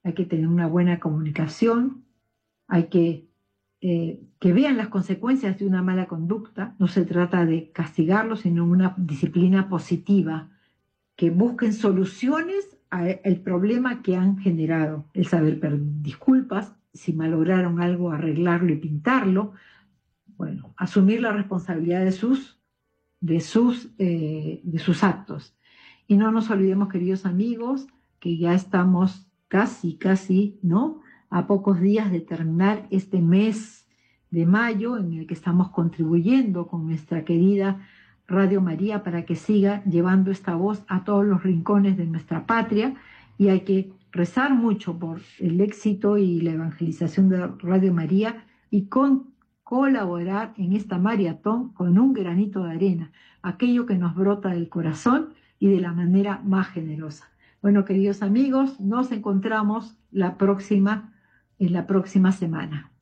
hay que tener una buena comunicación, hay que vean las consecuencias de una mala conducta. No se trata de castigarlos, sino una disciplina positiva, que busquen soluciones al problema que han generado, el saber pedir disculpas, si malograron algo, arreglarlo y pintarlo, bueno, asumir la responsabilidad de sus actos. Y no nos olvidemos, queridos amigos, que ya estamos casi, ¿no?, a pocos días de terminar este mes de mayo, en el que estamos contribuyendo con nuestra querida Radio María para que siga llevando esta voz a todos los rincones de nuestra patria, y hay que rezar mucho por el éxito y la evangelización de Radio María, y colaborar en esta maratón con un granito de arena, aquello que nos brota del corazón y de la manera más generosa. Bueno, queridos amigos, nos encontramos en la próxima semana.